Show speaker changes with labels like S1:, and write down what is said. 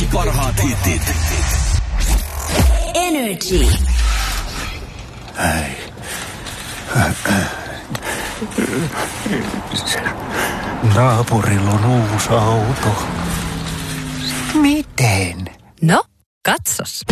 S1: parhaat hitit.
S2: Energy.
S3: Naapurilla on uusi auto. Miten?
S2: No, katsos.